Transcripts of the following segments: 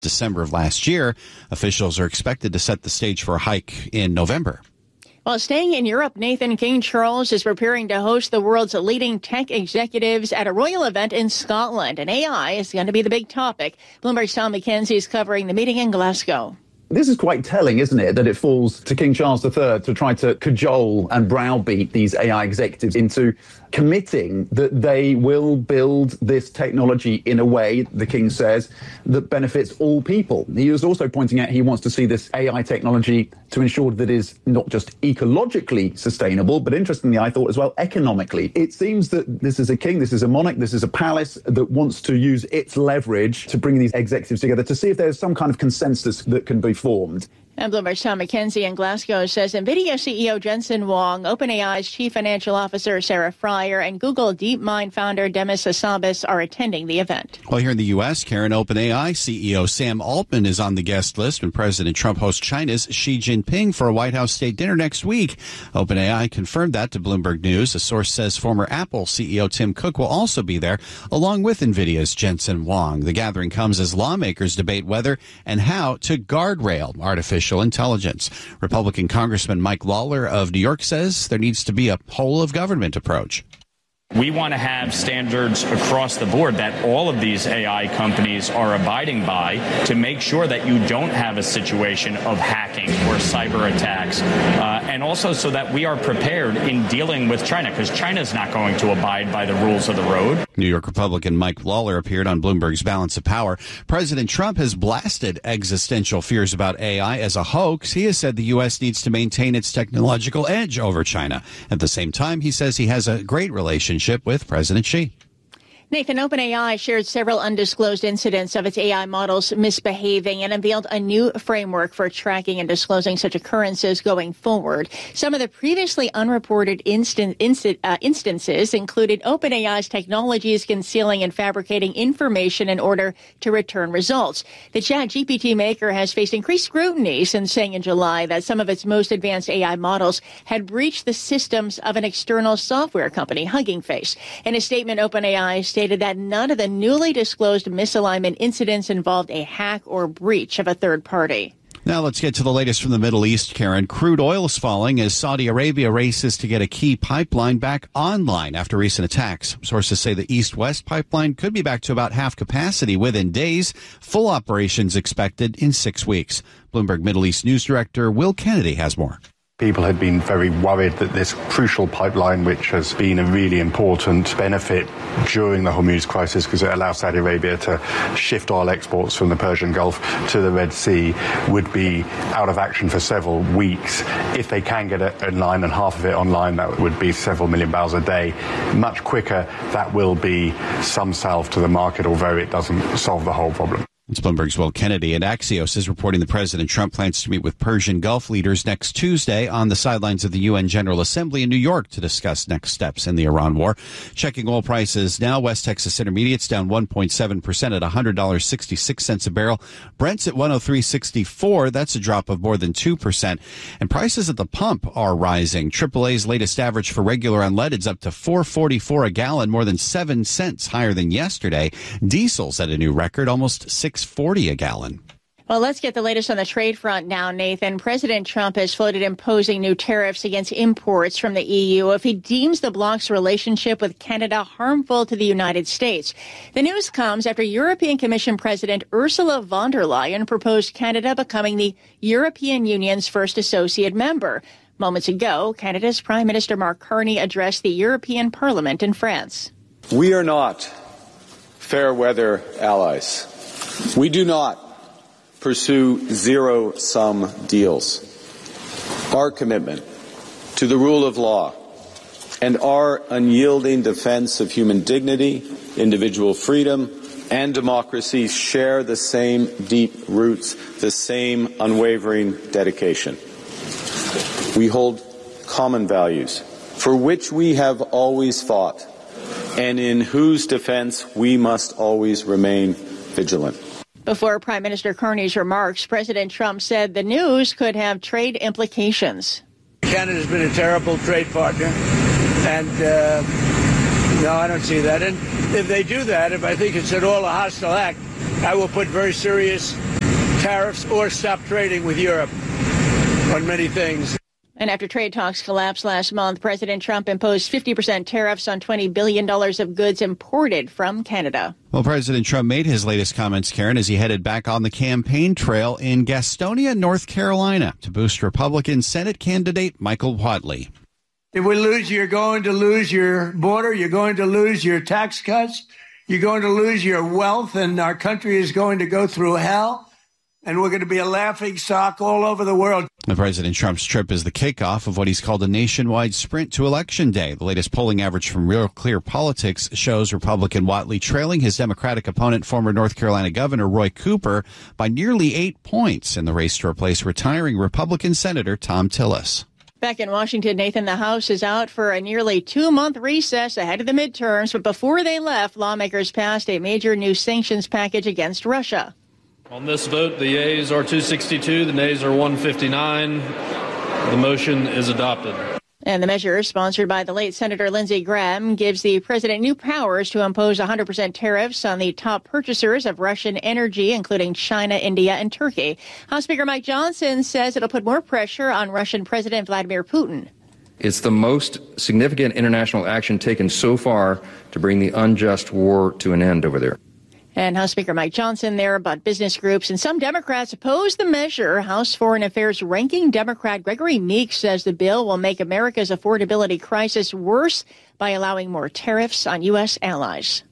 December of last year. Officials are expected to set the stage for a hike in November. While staying in Europe, Nathan, King Charles is preparing to host the world's leading tech executives at a royal event in Scotland. And AI is going to be the big topic. Bloomberg's Tom McKenzie is covering the meeting in Glasgow. This is quite telling, isn't it, that it falls to King Charles III to try to cajole and browbeat these AI executives into committing that they will build this technology in a way, the King says, that benefits all people. He was also pointing out he wants to see this AI technology to ensure that it is not just ecologically sustainable, but interestingly, I thought as well, economically. It seems that this is a king, this is a monarch, this is a palace that wants to use its leverage to bring these executives together to see if there's some kind of consensus that can be formed. And Bloomberg's Tom McKenzie in Glasgow says NVIDIA CEO Jensen Huang, OpenAI's chief financial officer Sarah Friar, and Google DeepMind founder Demis Hassabis are attending the event. Well, here in the U.S., Karen, OpenAI CEO Sam Altman is on the guest list when President Trump hosts China's Xi Jinping for a White House state dinner next week. OpenAI confirmed that to Bloomberg News. A source says former Apple CEO Tim Cook will also be there, along with NVIDIA's Jensen Huang. The gathering comes as lawmakers debate whether and how to guardrail artificial intelligence. Republican Congressman Mike Lawler of New York says there needs to be a whole of government approach. We want to have standards across the board that all of these AI companies are abiding by to make sure that you don't have a situation of hacking or cyber attacks, and also so that we are prepared in dealing with China, because China's not going to abide by the rules of the road. New York Republican Mike Lawler appeared on Bloomberg's Balance of Power. President Trump has blasted existential fears about AI as a hoax. He has said the U.S. needs to maintain its technological edge over China. At the same time, he says he has a great relationship with President Xi. Nathan, OpenAI shared several undisclosed incidents of its AI models misbehaving and unveiled a new framework for tracking and disclosing such occurrences going forward. Some of the previously unreported instances included OpenAI's technologies concealing and fabricating information in order to return results. The ChatGPT maker has faced increased scrutiny since saying in July that some of its most advanced AI models had breached the systems of an external software company, Hugging Face. In a statement, OpenAI stated that none of the newly disclosed misalignment incidents involved a hack or breach of a third party. Now let's get to the latest from the Middle East, Karen. Crude oil is falling as Saudi Arabia races to get a key pipeline back online after recent attacks. Sources say the East-West pipeline could be back to about half capacity within days. Full operations expected in 6 weeks. Bloomberg Middle East News Director Will Kennedy has more. People had been very worried that this crucial pipeline, which has been a really important benefit during the Hormuz crisis because it allows Saudi Arabia to shift oil exports from the Persian Gulf to the Red Sea, would be out of action for several weeks. If they can get it online and half of it online, that would be several million barrels a day. Much quicker, that will be some salve to the market, although it doesn't solve the whole problem. It's Bloomberg's Will Kennedy, and Axios is reporting that President Trump plans to meet with Persian Gulf leaders next Tuesday on the sidelines of the UN General Assembly in New York to discuss next steps in the Iran war. Checking oil prices now, West Texas Intermediate's down 1.7% at $100.66 a barrel. Brent's at $103.64. That's a drop of more than 2%. And prices at the pump are rising. AAA's latest average for regular unleaded's up to $4.44 a gallon, more than 7 cents higher than yesterday. Diesel's at a new record, almost $6.40 a gallon. Well, let's get the latest on the trade front now, Nathan. President Trump has floated imposing new tariffs against imports from the EU if he deems the bloc's relationship with Canada harmful to the United States. The news comes after European Commission President Ursula von der Leyen proposed Canada becoming the European Union's first associate member. Moments ago, Canada's Prime Minister Mark Carney addressed the European Parliament in France. We are not fair weather allies. We do not pursue zero-sum deals. Our commitment to the rule of law and our unyielding defense of human dignity, individual freedom, and democracy share the same deep roots, the same unwavering dedication. We hold common values for which we have always fought and in whose defense we must always remain vigilant. Before Prime Minister Carney's remarks, President Trump said the news could have trade implications. Canada's been a terrible trade partner, and no, I don't see that. And if they do that, if I think it's at all a hostile act, I will put very serious tariffs or stop trading with Europe on many things. And after trade talks collapsed last month, President Trump imposed 50% tariffs on $20 billion of goods imported from Canada. Well, President Trump made his latest comments, Karen, as he headed back on the campaign trail in Gastonia, North Carolina, to boost Republican Senate candidate Michael Whatley. If we lose, you're going to lose your border. You're going to lose your tax cuts. You're going to lose your wealth, and our country is going to go through hell. And we're going to be a laughing stock all over the world. President Trump's trip is the kickoff of what he's called a nationwide sprint to Election Day. The latest polling average from Real Clear Politics shows Republican Whatley trailing his Democratic opponent, former North Carolina Governor Roy Cooper, by nearly 8 points in the race to replace retiring Republican Senator Thom Tillis. Back in Washington, Nathan, the House is out for a nearly 2-month recess ahead of the midterms. But before they left, lawmakers passed a major new sanctions package against Russia. On this vote, the yeas are 262, the nays are 159. The motion is adopted. And the measure, sponsored by the late Senator Lindsey Graham, gives the president new powers to impose 100% tariffs on the top purchasers of Russian energy, including China, India, and Turkey. House Speaker Mike Johnson says it'll put more pressure on Russian President Vladimir Putin. It's the most significant international action taken so far to bring the unjust war to an end over there. And House Speaker Mike Johnson there about business groups. And some Democrats oppose the measure. House Foreign Affairs ranking Democrat Gregory Meeks says the bill will make America's affordability crisis worse by allowing more tariffs on U.S. allies.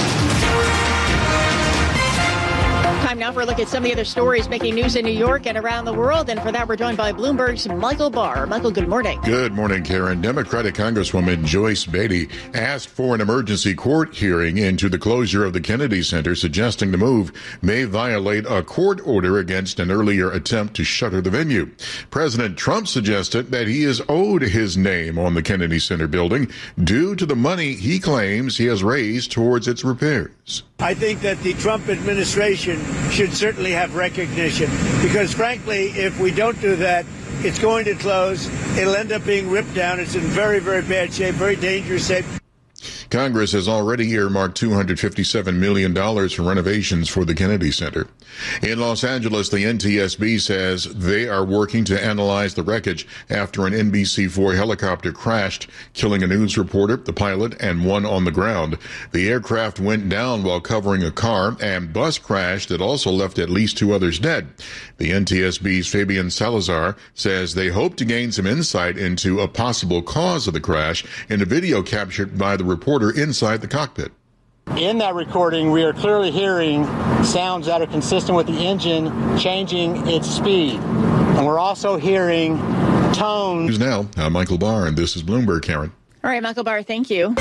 Time now for a look at some of the other stories making news in New York and around the world. And for that, we're joined by Bloomberg's Michael Barr. Michael, good morning. Good morning, Karen. Democratic Congresswoman Joyce Beatty asked for an emergency court hearing into the closure of the Kennedy Center, suggesting the move may violate a court order against an earlier attempt to shutter the venue. President Trump suggested that he is owed his name on the Kennedy Center building due to the money he claims he has raised towards its repairs. I think that the Trump administration should certainly have recognition because, frankly, if we don't do that, it's going to close. It'll end up being ripped down. It's in very, very bad shape, very dangerous shape. Congress has already earmarked $257 million for renovations for the Kennedy Center. In Los Angeles, the NTSB says they are working to analyze the wreckage after an NBC4 helicopter crashed, killing a news reporter, the pilot, and one on the ground. The aircraft went down while covering a car and bus crash that also left at least 2 others dead. The NTSB's Fabian Salazar says they hope to gain some insight into a possible cause of the crash in a video captured by the reporter inside the cockpit. In that recording, we are clearly hearing sounds that are consistent with the engine changing its speed. And we're also hearing tones. Now, I'm Michael Barr, and this is Bloomberg, Karen. All right, Michael Barr, thank you.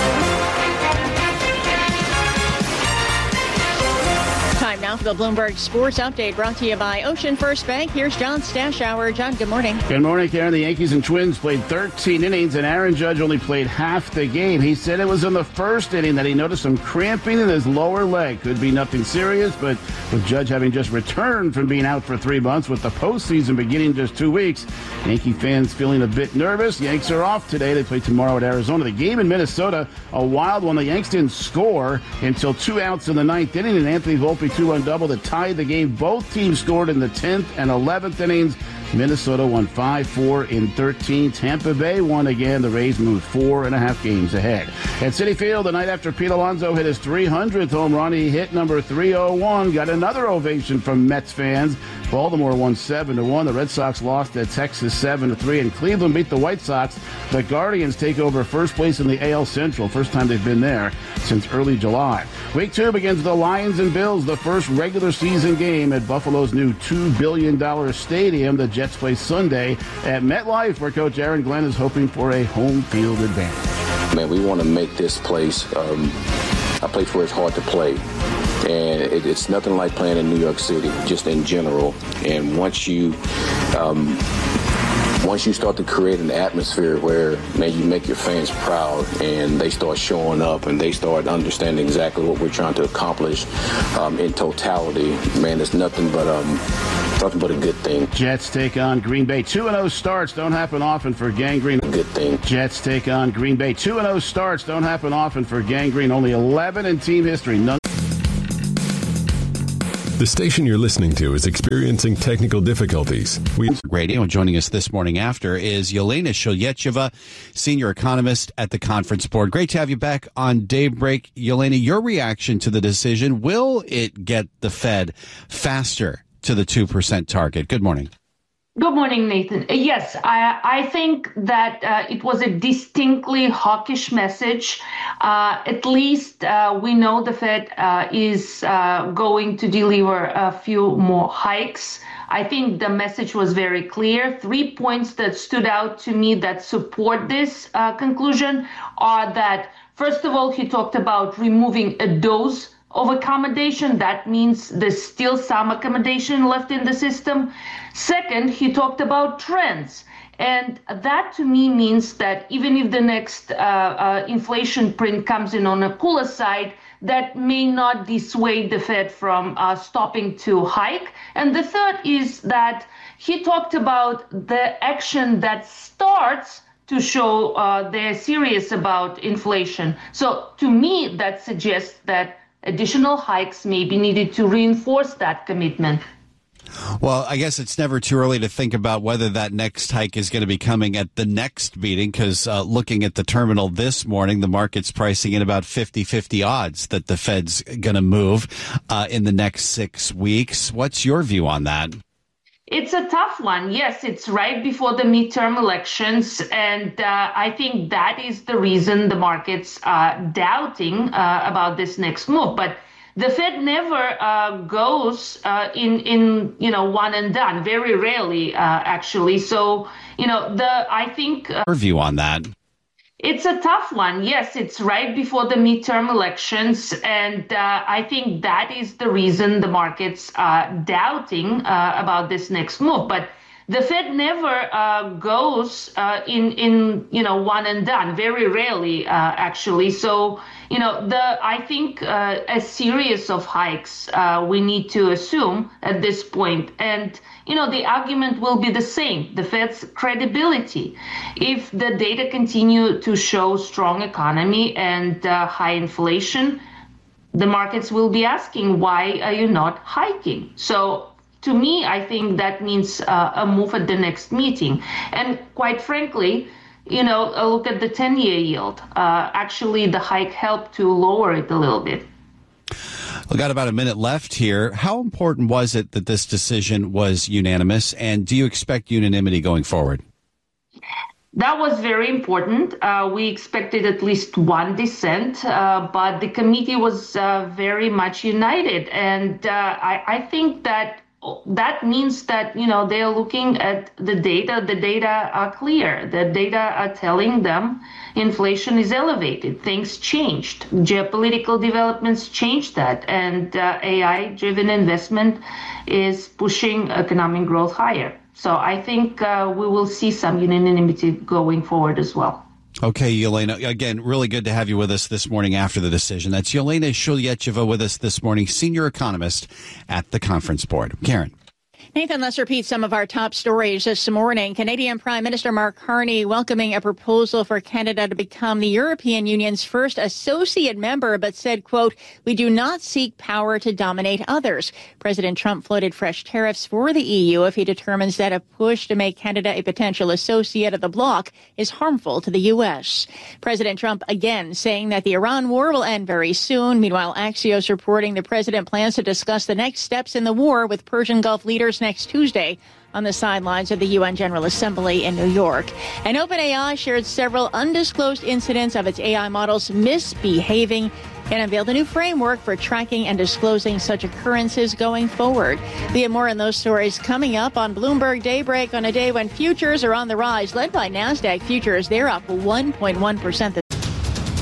Time now for the Bloomberg Sports Update, brought to you by Ocean First Bank. Here's John Stashower. John, good morning. Good morning, Karen. The Yankees and Twins played 13 innings, and Aaron Judge only played half the game. He said it was in the first inning that he noticed some cramping in his lower leg. Could be nothing serious, but with Judge having just returned from being out for 3 months, with the postseason beginning just 2 weeks, Yankee fans feeling a bit nervous. Yanks are off today. They play tomorrow at Arizona. The game in Minnesota, a wild one. The Yanks didn't score until 2 outs in the 9th inning, and Anthony Volpe 2-run double that tied the game. Both teams scored in the 10th and 11th innings. Minnesota won 5-4 in 13. Tampa Bay won again. The Rays moved 4.5 games ahead. At Citi Field, the night after Pete Alonso hit his 300th home run, he hit number 301. Got another ovation from Mets fans. Baltimore won 7-1. The Red Sox lost at Texas 7-3. And Cleveland beat the White Sox. The Guardians take over first place in the AL Central. First time they've been there since early July. Week 2 begins with the Lions and Bills, the first regular season game at Buffalo's new $2 billion stadium. The Jets play Sunday at MetLife, where Coach Aaron Glenn is hoping for a home field advantage. Man, we want to make this place a place where it's hard to play. And it's nothing like playing in New York City, just in general. And once you start to create an atmosphere where, man, you make your fans proud and they start showing up and they start understanding exactly what we're trying to accomplish in totality, man, it's nothing but a good thing. Jets take on Green Bay. 2-0 starts don't happen often for Gang Green. Good thing. Jets take on Green Bay. 2-0 starts don't happen often for Gang Green. Only 11 in team history. None. The station you're listening to is experiencing technical difficulties. Radio. Joining us this morning after is Yelena Shulyetyeva, senior economist at the Conference Board. Great to have you back on Daybreak. Yelena, your reaction to the decision, will it get the Fed faster to the 2% target? Good morning. Good morning, Nathan. Yes, I think that it was a distinctly hawkish message. At least we know the Fed is going to deliver a few more hikes. I think the message was very clear. 3 points that stood out to me that support this conclusion are that, first of all, he talked about removing a dose of accommodation. That means there's still some accommodation left in the system. Second, he talked about trends. And that to me means that even if the next inflation print comes in on a cooler side, that may not dissuade the Fed from stopping to hike. And the third is that he talked about the action that starts to show they're serious about inflation. So to me, that suggests that additional hikes may be needed to reinforce that commitment. Well, I guess it's never too early to think about whether that next hike is going to be coming at the next meeting, because looking at the terminal this morning, the market's pricing in about 50-50 odds that the Fed's going to move in the next 6 weeks. What's your view on that? It's a tough one. Yes, it's right before the midterm elections. And I think that is the reason the markets are doubting about this next move. But the Fed never goes in one and done, very rarely, actually. So, I think your view on that. It's a tough one. Yes, it's right before the midterm elections. And I think that is the reason the markets are doubting about this next move. But the Fed never goes in one and done, very rarely, actually. So, I think a series of hikes we need to assume at this point. And, the argument will be the same, the Fed's credibility. If the data continue to show strong economy and high inflation, the markets will be asking, why are you not hiking? So to me, I think that means a move at the next meeting. And quite frankly, look at the 10-year yield. Actually, the hike helped to lower it a little bit. We've got about a minute left here. How important was it that this decision was unanimous? And do you expect unanimity going forward? That was very important. We expected at least one dissent, but the committee was very much united. And I think that means that, they're looking at the data. The data are clear. The data are telling them inflation is elevated. Things changed. Geopolitical developments changed that. And AI-driven investment is pushing economic growth higher. So I think we will see some unanimity going forward as well. Okay, Yelena, again, really good to have you with us this morning after the decision. That's Yelena Shulyetyeva with us this morning, senior economist at the Conference Board. Karen. Nathan, let's repeat some of our top stories this morning. Canadian Prime Minister Mark Carney welcoming a proposal for Canada to become the European Union's first associate member, but said, quote, "We do not seek power to dominate others." President Trump floated fresh tariffs for the EU if he determines that a push to make Canada a potential associate of the bloc is harmful to the U.S. President Trump again saying that the Iran war will end very soon. Meanwhile, Axios reporting the president plans to discuss the next steps in the war with Persian Gulf leaders next Tuesday on the sidelines of the UN General Assembly in New York. And OpenAI shared several undisclosed incidents of its AI models misbehaving and unveiled a new framework for tracking and disclosing such occurrences going forward. We have more on those stories coming up on Bloomberg Daybreak on a day when futures are on the rise, led by NASDAQ futures. They're up 1.1%